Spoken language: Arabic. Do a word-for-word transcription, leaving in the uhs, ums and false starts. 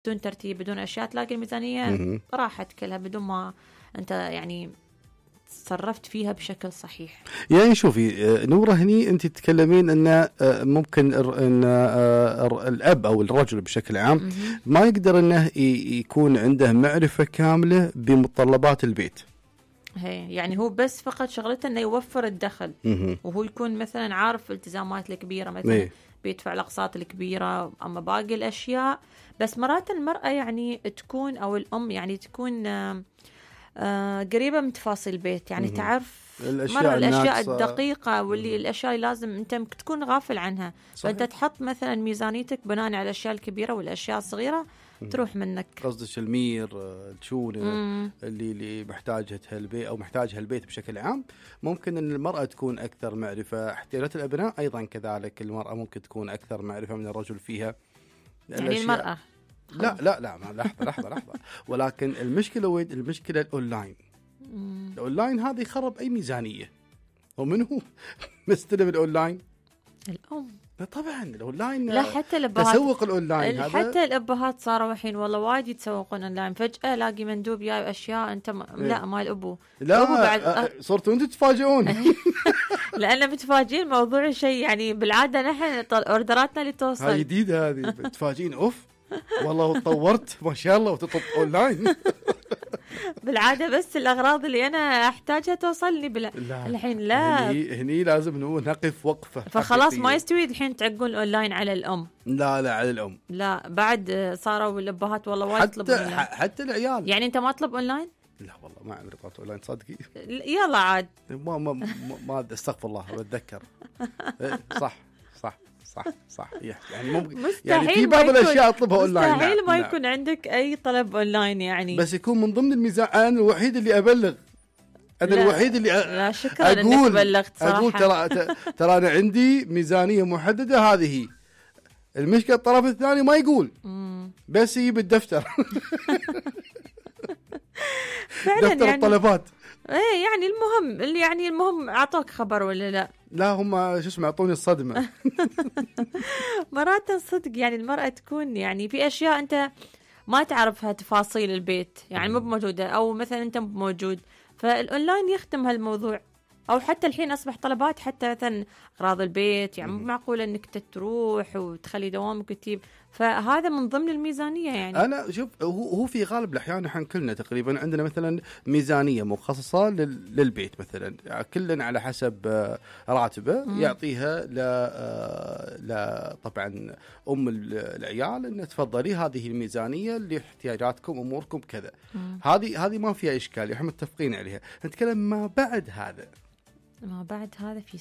بدون ترتيب بدون أشياء، تلاقي الميزانية راحت كلها بدون ما أنت يعني تصرفت فيها بشكل صحيح. يعني شوفي نورة، هني أنت تتكلمين أن ممكن أن الأب أو الرجل بشكل عام ما يقدر أنه يكون عنده معرفة كاملة بمتطلبات البيت. هي يعني هو بس فقط شغلته أنه يوفر الدخل، وهو يكون مثلا عارف الالتزامات الكبيرة مثلا إيه؟ بيدفع الأقساط الكبيرة، أما باقي الأشياء بس مرات المرأة يعني تكون أو الأم يعني تكون آه آه قريبة من تفاصيل البيت، يعني تعرف الأشياء مرة الأشياء الدقيقة واللي الأشياء لازم أنت تكون غافل عنها. صحيح. فأنت تحط مثلا ميزانيتك بناء على الأشياء الكبيرة والأشياء الصغيرة تروح منك. قصدك المير الشون اللي اللي محتاجها البيت أو محتاجها البيت بشكل عام. ممكن أن المرأة تكون أكثر معرفة، احتياجات الأبناء أيضا كذلك المرأة ممكن تكون أكثر معرفة من الرجل فيها. يعني المرأة لا لا لا لحظة لحظة لحظة ولكن المشكلة وين؟ المشكلة الأونلاين. الأونلاين هذا يخرب أي ميزانية. ومن هو مستلم الأونلاين؟ الأم. طبعا الأونلاين لا حتى الأبهات تسوق الأونلاين هذا. حتى الأبهات صاروا الحين والله وايد يتسوقون أونلاين. فجأة لاقي مندوب جاي أشياء أنت م... إيه؟ لا مال أبو. لا أبو بعد أه... صرتوا أنتوا تتفاجئون. لأن متفاجئين موضوع شيء يعني بالعادة نحن أوردراتنا اللي توصل. هاي جديدة هذه تفاجئين أوف والله تطورت ما شاء الله وتطلب أونلاين. بالعادة بس الأغراض اللي أنا أحتاجها توصلني بلا لا. الحين لا هني, هني لازم نقف وقفة. فخلاص ما يستوي الحين تعقون أونلاين على الأم. لا لا على الأم لا بعد صاروا الأبهات والله وايد يطلبون حتى حتى العيال. يعني أنت ما تطلب أونلاين؟ لا والله ما عمري طلبت أونلاين صدقي. يلا عاد ما ما ما استغفر الله بتذكر. صح صح صح صح يعني ممكن يعني في بعض الاشياء اطلبها اونلاين. مستحيل ما يكون نعم. عندك اي طلب اونلاين يعني بس يكون من ضمن الميزان. انا الوحيد اللي ابلغ انا لا الوحيد اللي أ... لا شكرا انك بلغت صراحه. اقول ترى ترى انا عندي ميزانيه محدده هذه. المشكله الطرف الثاني ما يقول مم. بس يجيب الدفتر. دفتر يعني الطلبات. ايه يعني المهم اللي يعني المهم اعطوك خبر ولا لا؟ لا هم شو اسمه اعطوني الصدمه. مرات صدق يعني المرأة تكون يعني في اشياء انت ما تعرفها تفاصيل البيت يعني مو موجوده او مثلا انت مو موجود فالاونلاين يختم هالموضوع. او حتى الحين اصبح طلبات حتى مثلا اغراض البيت يعني مو معقوله انك تروح وتخلي دوامك كتيب. فهذا من ضمن الميزانيه يعني. انا شوف هو هو في غالب الاحيان احنا كلنا تقريبا عندنا مثلا ميزانيه مخصصه للبيت مثلا كلنا على حسب راتبه مم. يعطيها ل ل طبعا ام العيال ان تفضلي هذه الميزانيه لاحتياجاتكم اموركم كذا. هذه هذه ما فيها اشكال احنا متفقين عليها. نتكلم ما بعد هذا ما بعد هذا في